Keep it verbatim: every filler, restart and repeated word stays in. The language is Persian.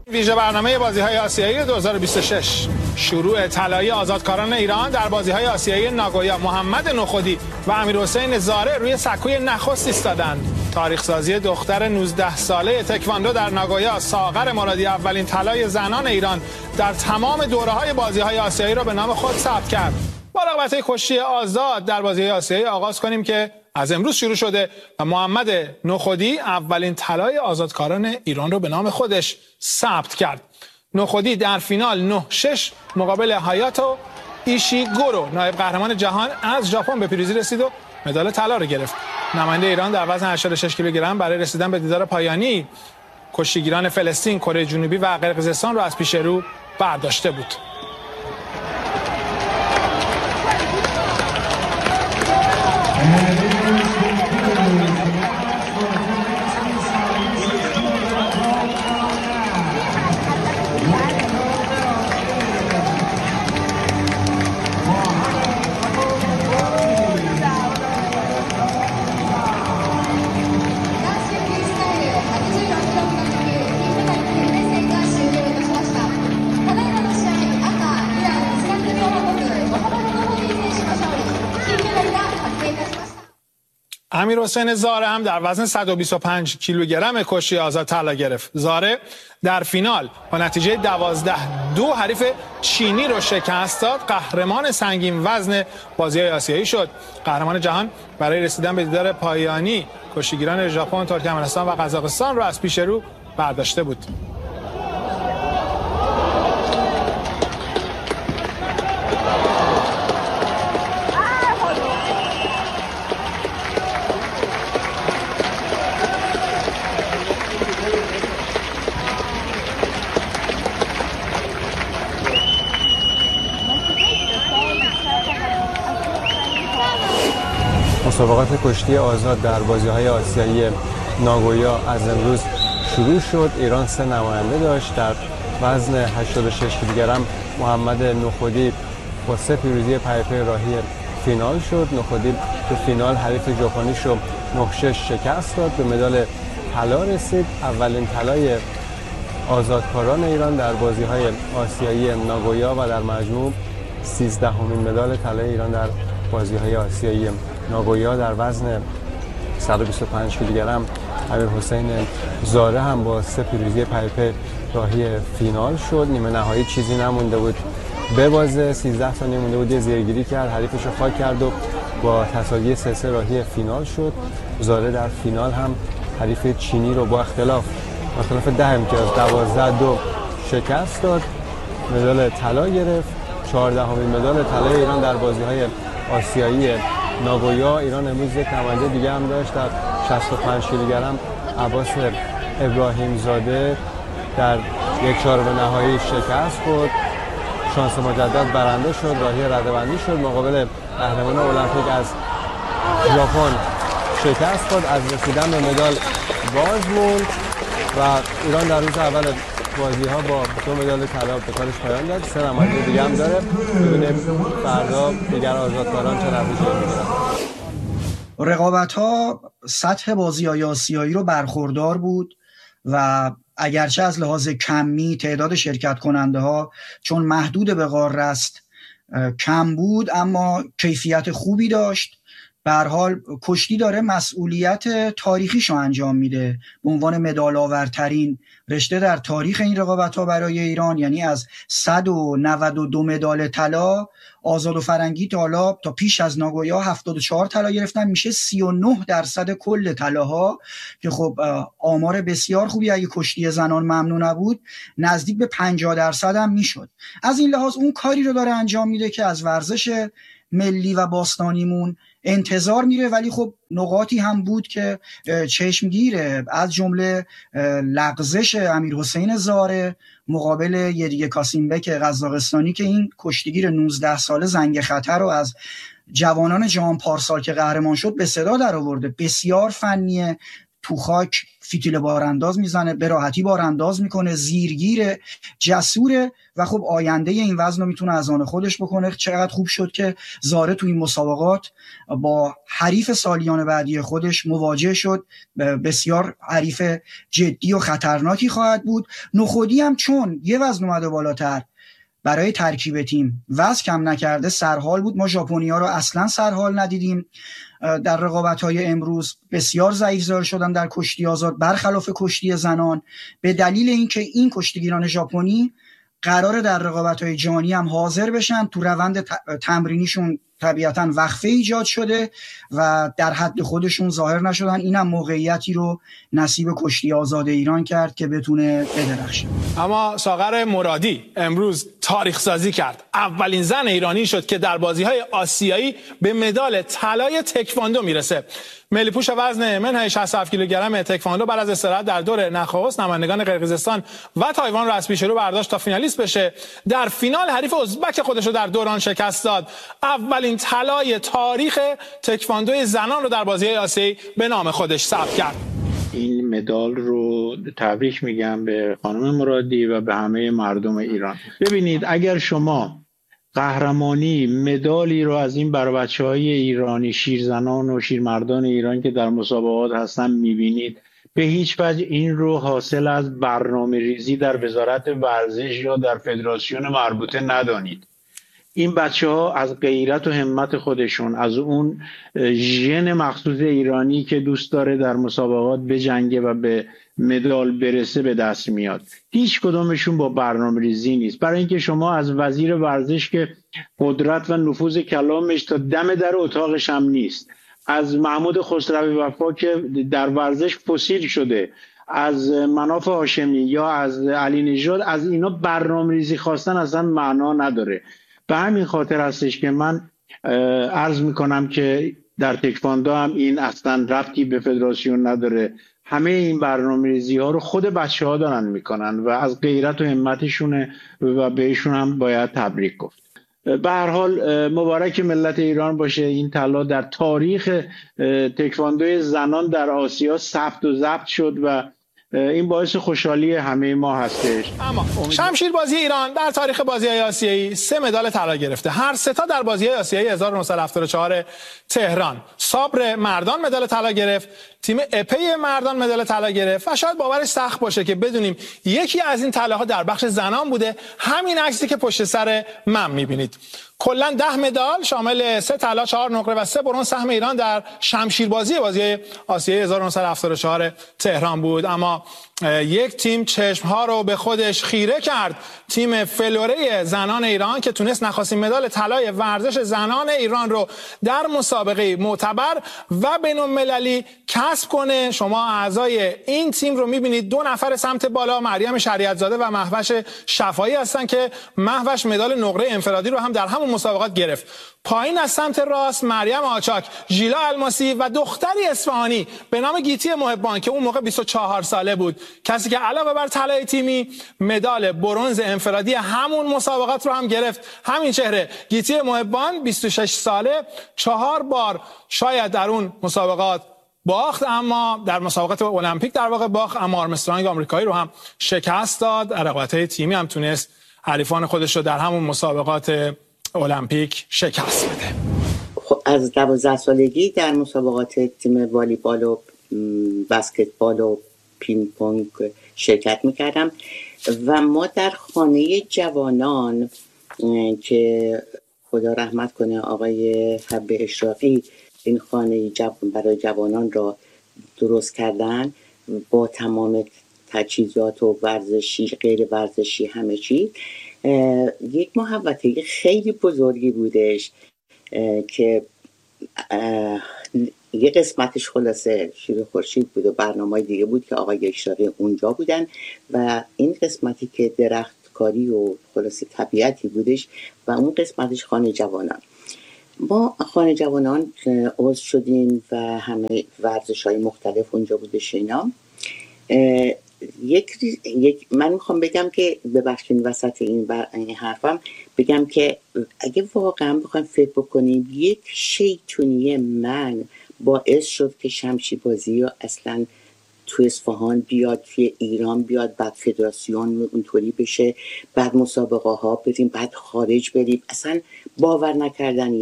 ویژه برنامه بازی‌های آسیایی دو هزار و بیست و شش. شروع طلایی آزادکاران ایران در بازی‌های آسیایی ناگویا. محمد نخودی و امیرحسین زاره روی سکوی نخست ایستادند. تاریخ سازی دختر نوزده ساله تکواندو در ناگویا، ساغر مرادی اولین طلای زنان ایران در تمام دوره‌های بازی‌های آسیایی را به نام خود ثبت کرد. با رقابت‌های کشتی آزاد در بازی‌های آسیایی آغاز کنیم که از امروز شروع شده و محمد نخودی اولین طلای آزادکاران ایران رو به نام خودش ثبت کرد. نخودی در فینال نه شش مقابل هایاتو ایشیگورو نایب قهرمان جهان از ژاپن به پیروزی رسید و مدال طلا رو گرفت. نماینده ایران در وزن هشتاد و شش کیلوگرم برای رسیدن به دیدار پایانی کشتیگیران فلسطین، کره جنوبی و قرقیزستان رو از پیش رو برداشته بود. امیرحسین زاره هم در وزن صد و بیست و پنج کیلوگرم کشتی آزاد طلا گرفت. زاره در فینال با نتیجه دوازده دو حریف چینی رو شکست داد. قهرمان سنگین وزن بازی‌های آسیایی شد. قهرمان جهان برای رسیدن به دیدار پایانی کشتیگیران ژاپن، ترکمنستان و قزاقستان رو از پیش رو برداشته بود. مسابقات کشتی آزاد در بازی‌های آسیایی ناگویا از امروز شروع شد. ایران سه نماینده داشت. در وزن هشتاد و شش کیلوگرم محمد نخودی با سه پیروزی پیاپی راهی فینال شد. نخودی تو فینال حریف ژاپنیش رو نه شش شکست داد، به مدال طلا رسید. اولین طلای آزادکاران ایران در بازی‌های آسیایی ناگویا و در مجموع سیزدهمین مدال طلای ایران در بازی‌های آسیایی ناگویا در وزن صد و بیست و پنج کیلوگرم. امیرحسین زاره هم با سه پیروزی پیاپی راهی فینال شد. نیمه نهایی چیزی نمونده بود به بازه، سیزده ثانیه مونده بود، یه زیرگیری کرد، حریفش رو خاک کرد و با تساوی سه سه راهی فینال شد. زاره در فینال هم حریف چینی رو با اختلاف با اختلاف ده امتیاز دوازده دو شکست داد، مدال طلا گرفت. چهاردهمین مدال طلای ایران در بازی‌های آسیایی ناگویا. ایران امروز یک نماینده دیگه هم داشت در شصت و پنج کیلوگرم. عباس ابراهیم زاده در یک چهارم نهایی شکست خورد. شانس مجدد برنده شد، راهی رده‌بندی شد، مقابل قهرمان المپیک از ژاپن شکست خورد، از رسیدن به مدال باز موند و ایران در روز اول بازی‌ها با دو مدال طلا به کارش پایان داد. سه نماینده دیگه هم داره. ببینیم فردا دیگر آزادکاران چه نتیجه‌ای می‌گیرن. رقابت‌ها سطح بازی‌های آسیایی رو برخوردار بود و اگرچه از لحاظ کمی تعداد شرکت کننده ها چون محدود به قاره است کم بود، اما کیفیت خوبی داشت. به هر حال کشتی داره مسئولیت تاریخیشو انجام میده به عنوان مدال آورترین رشته در تاریخ این رقابت‌ها برای ایران. یعنی از صد و نود و دو مدال طلا آزاد و فرنگی تا حالا تا پیش از ناگویا هفتاد و چهار طلا گرفتن، میشه سی و نه درصد کل طلاها که خب آمار بسیار خوبی. اگه کشتی زنان ممنوع نبود نزدیک به پنجاه درصد هم میشد. از این لحاظ اون کاری رو داره انجام میده که از ورزش ملی و باستانیمون انتظار میره، ولی خب نقاطی هم بود که چشمگیره، از جمله لغزش امیرحسین زاره مقابل یدیگه کاسیمبک قزاقستانی که این کشتیگیر نوزده ساله زنگ خطر رو از جوانان جهان پارسال که قهرمان شد به صدا در آورده. بسیار فنیه، تو خاک فیتیل بارانداز میزنه، به راحتی بارانداز میکنه، زیرگیره، جسوره و خب آینده این وزن رو میتونه از آن خودش بکنه. چقدر خوب شد که زاره تو این مسابقات با حریف سالیان بعدی خودش مواجه شد، بسیار حریف جدی و خطرناکی خواهد بود. نخودی هم چون یه وزن اومده بالاتر برای ترکیب تیم وزن کم نکرده سرحال بود. ما ژاپنی‌ها رو اصلا سرحال ندیدیم در رقابت‌های امروز، بسیار ضعیف ظاهر شدن در کشتی آزاد برخلاف کشتی زنان، به دلیل اینکه این کشتیگیران ژاپنی قراره در رقابت‌های جهانی هم حاضر بشن. تو روند تمرینیشون طبیعتاً وقفه ایجاد شده و در حد خودشون ظاهر نشدن. اینم موقعیتی رو نصیب کشتی آزاد ایران کرد که بتونه بدرخشه. اما ساغر مرادی امروز تاریخ سازی کرد. اولین زن ایرانی شد که در بازی‌های آسیایی به مدال طلای تکواندو میرسه. ملی پوش وزن منهای شصت و هفت کیلوگرم تکواندو بعد از استراحت در دور نخست نمایندگان قرقیزستان و تایوان رو از پیش رو برداشت تا فینالیست بشه. در فینال حریف ازبک خودش رو در دوران شکست داد. اولین طلای تاریخ تکواندوی زنان رو در بازی‌های آسیایی به نام خودش ثبت کرد. این مدال رو تبریک میگم به خانم مرادی و به همه مردم ایران. ببینید اگر شما قهرمانی مدالی رو از این بر بچه‌های ایرانی، شیرزنان و شیرمردان ایران که در مسابقات هستن میبینید، به هیچ وجه این رو حاصل از برنامه ریزی در وزارت ورزش یا در فدراسیون مربوطه ندانید. این بچه ها از غیرت و همت خودشون، از اون ژن مخصوص ایرانی که دوست داره در مسابقات بجنگه و به مدال برسه به دست میاد. هیچ کدومشون با برنامه ریزی نیست. برای اینکه شما از وزیر ورزش که قدرت و نفوذ کلامش تا دم در اتاقش هم نیست، از محمود خسروی وفا که در ورزش فسیل شده، از مناف هاشمی یا از علی نژاد، از اینا برنامه ریزی خواستن اصلا معنا نداره. به همین خاطر هستش که من عرض میکنم که در تکواندو هم این اصلا ربطی به فدراسیون نداره. همه این برنامه‌ریزی ها رو خود بچه ها دارن میکنن و از غیرت و همتشونه و بهشون هم باید تبریک گفت. به هر حال مبارک ملت ایران باشه. این طلا در تاریخ تکواندوی زنان در آسیا ثبت و ضبط شد و این باعث خوشحالی همه ما هستش. اما شمشیربازی ایران در تاریخ بازی‌های آسیایی سه مدال طلا گرفته. هر سه تا در بازی‌های آسیایی هزار و نهصد و هفتاد و چهار تهران. صبر مردان مدال طلا گرفت، تیم اپی مردان مدال طلا گرفت و شاید باورش سخت باشه که بدونیم یکی از این طلاها در بخش زنان بوده. همین عکسی که پشت سر من می‌بینید. کلا ده مدال شامل سه طلا، چهار نقره و سه برنز سهم ایران در شمشیربازی بازی آسیایی هزار و نهصد و هفتاد و چهار تهران بود. اما یک تیم چشمها رو به خودش خیره کرد، تیم فلوره زنان ایران که تونست نخستین مدال طلای ورزش زنان ایران رو در مسابقه معتبر و بین‌المللی کسب کنه. شما اعضای این تیم رو میبینید، دو نفر سمت بالا مریم شریعت زاده و مهوش شفایی هستن که مهوش مدال نقره انفرادی رو هم در همون مسابقات گرفت. پایین از سمت راست مریم آچاک، ژیلا الماسی و دختری اصفهانی به نام گیتی محبان که اون موقع بیست و چهار ساله بود، کسی که علاوه بر طلای تیمی مدال برنز انفرادی همون مسابقات رو هم گرفت. همین چهره گیتی محبان، بیست و شش ساله، چهار بار شاید در اون مسابقات باخت، اما در مسابقات المپیک در واقع باخت، اما آرمسترانگ آمریکایی رو هم شکست داد. در رقابت‌های تیمی هم تونست حریفان خودش رو در همون مسابقات المپیک شکست بده. خب از دوازده سالگی در مسابقات تیم والیبال و بسکتبال و پینگ پونگ شرکت میکردم و ما در خانه جوانان که خدا رحمت کنه آقای حبه اشراقی این خانه جوان برای جوانان را درست کردن با تمام تجهیزات و ورزشی غیر ورزشی همه چی. یک محوطه خیلی بزرگی بودش که یه قسمتش خلاصه شیر خورشید بود و برنامه‌های دیگه بود که آقای اشراقی اونجا بودن و این قسمتی که درختکاری و خلاصه طبیعتی بودش و اون قسمتش خانه جوانان. ما خانه جوانان عضو شدیم و همه ورزش‌های مختلف اونجا بودش. اینا یک یک من میخوام بگم که ببخشید وسط این بر این حرفم بگم که اگه واقعا بخوایم فکر بکنیم یک شیطونی من باعث شد که شمشیربازی رو اصلا توی اصفهان بیاد، توی ایران بیاد، بعد فدراسیون اونطوری بشه، بعد مسابقه ها بریم، بعد خارج بریم. اصلا باور نکردنی.